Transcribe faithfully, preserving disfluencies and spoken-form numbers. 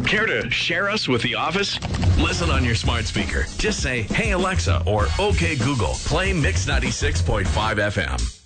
Care to share us with the office? Listen on your smart speaker. Just say, "Hey Alexa," or "Okay Google, play Mix ninety-six point five F M."